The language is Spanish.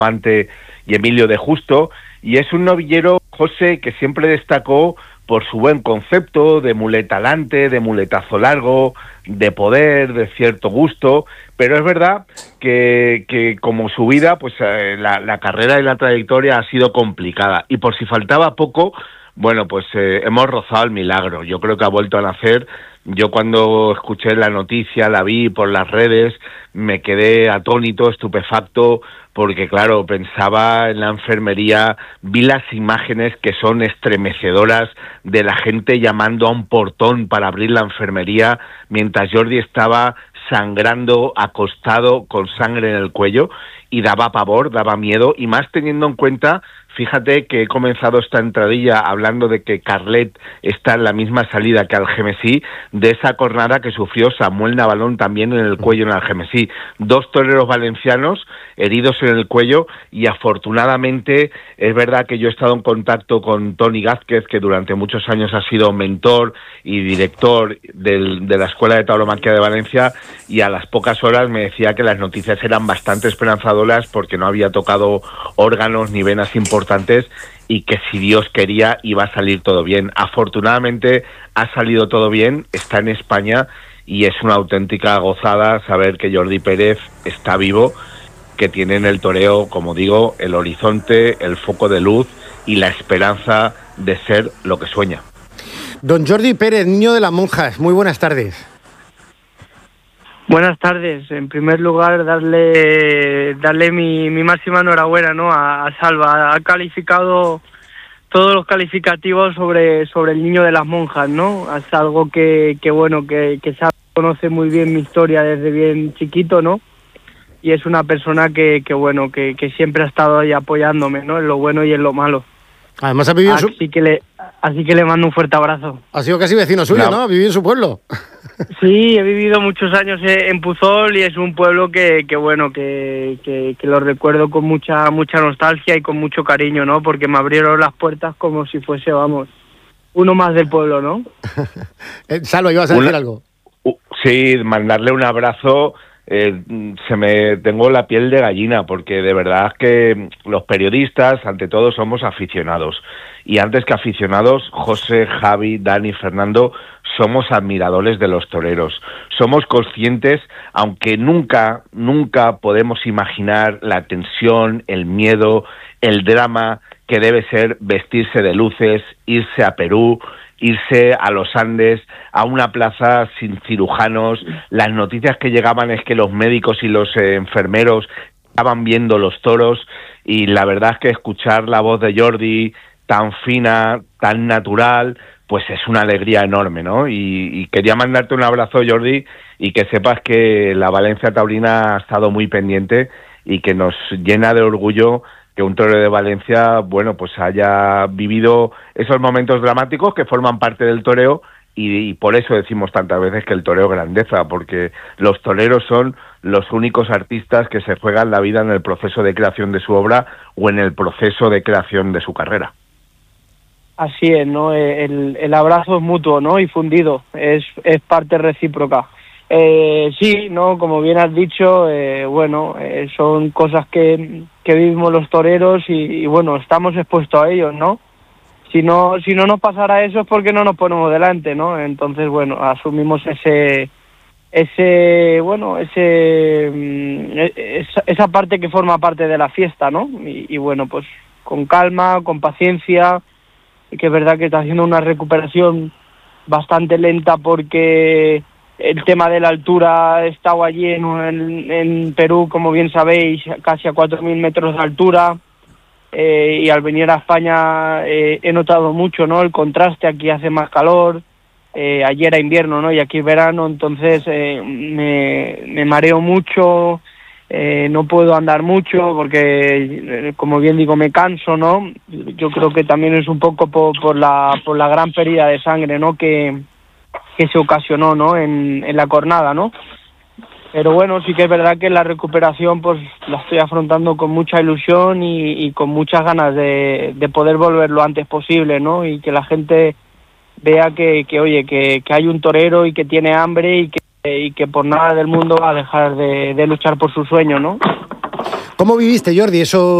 Ante y Emilio de Justo, y es un novillero, José, que siempre destacó por su buen concepto de muleta alante, de muletazo largo, de poder, de cierto gusto, pero es verdad que como su vida, pues la carrera y la trayectoria ha sido complicada, y por si faltaba poco, bueno, pues hemos rozado el milagro. Yo creo que ha vuelto a nacer. Yo cuando escuché la noticia, la vi por las redes, me quedé atónito, estupefacto, porque claro, pensaba en la enfermería, vi las imágenes que son estremecedoras de la gente llamando a un portón para abrir la enfermería, mientras Jordi estaba sangrando, acostado, con sangre en el cuello, y daba pavor, daba miedo, y más teniendo en cuenta, fíjate que he comenzado esta entradilla hablando de que Carlet está en la misma salida que Algemesí, de esa cornada que sufrió Samuel Navalón también en el cuello en Algemesí. 2 toreros valencianos heridos en el cuello, y afortunadamente es verdad que yo he estado en contacto con Toni Gázquez, que durante muchos años ha sido mentor y director de la Escuela de Tauromaquia de Valencia, y a las pocas horas me decía que las noticias eran bastante esperanzadoras porque no había tocado órganos ni venas importantes, y que si Dios quería iba a salir todo bien. Afortunadamente ha salido todo bien, está en España, y es una auténtica gozada saber que Jordi Pérez está vivo, que tiene en el toreo, como digo, el horizonte, el foco de luz y la esperanza de ser lo que sueña. Don Jordi Pérez, niño de las monjas, muy buenas tardes. Buenas tardes. En primer lugar, darle mi máxima enhorabuena, ¿no? a Salva. Ha calificado todos los calificativos sobre el niño de las monjas, ¿no? Es algo que Salva conoce muy bien mi historia desde bien chiquito, ¿no? Y es una persona que siempre ha estado ahí apoyándome, ¿no? En lo bueno y en lo malo. Además ha vivido así que le mando un fuerte abrazo. Ha sido casi vecino suyo, ¿no? Ha vivido en su pueblo. Sí, he vivido muchos años en Puzol, y es un pueblo que lo recuerdo con mucha nostalgia y con mucho cariño, ¿no? Porque me abrieron las puertas como si fuese, uno más del pueblo, ¿no? Salva, ¿ibas a decir algo? Sí, mandarle un abrazo. Tengo la piel de gallina, porque de verdad que los periodistas, ante todo, somos aficionados, y antes que aficionados, José, Javi, Dani, Fernando, somos admiradores de los toreros. Somos conscientes, aunque nunca podemos imaginar la tensión, el miedo, el drama que debe ser vestirse de luces, irse a Perú, irse a los Andes, a una plaza sin cirujanos. Las noticias que llegaban es que los médicos y los enfermeros estaban viendo los toros, y la verdad es que escuchar la voz de Jordi tan fina, tan natural, pues es una alegría enorme, ¿no? Y quería mandarte un abrazo, Jordi, y que sepas que la Valencia taurina ha estado muy pendiente, y que nos llena de orgullo que un torero de Valencia, bueno, pues haya vivido esos momentos dramáticos que forman parte del toreo, y por eso decimos tantas veces que el toreo es grandeza, porque los toreros son los únicos artistas que se juegan la vida en el proceso de creación de su obra o en el proceso de creación de su carrera. Así es, ¿no? El abrazo es mutuo, ¿no? Y fundido, es parte recíproca. Sí, ¿no? Como bien has dicho, son cosas que vivimos los toreros, y estamos expuestos a ellos, ¿no? Si no nos pasara eso es porque no nos ponemos delante, ¿no? Entonces, asumimos esa parte que forma parte de la fiesta, ¿no? Y pues con calma, con paciencia, y que es verdad que está haciendo una recuperación bastante lenta, porque el tema de la altura, he estado allí en Perú, como bien sabéis, casi a 4.000 metros de altura, y al venir a España he notado mucho, ¿no? El contraste. Aquí hace más calor, allí era invierno, ¿no? Y aquí verano, entonces me mareo mucho, no puedo andar mucho porque, como bien digo, me canso, ¿no? Yo creo que también es un poco por la gran pérdida de sangre, ¿no? Que se ocasionó, ¿no? En la cornada, ¿no? Pero sí que es verdad que la recuperación pues la estoy afrontando con mucha ilusión y con muchas ganas de poder volver lo antes posible, ¿no? Y que la gente vea que hay un torero y que tiene hambre, y que por nada del mundo va a dejar de luchar por su sueño, ¿no? ¿Cómo viviste, Jordi, eso?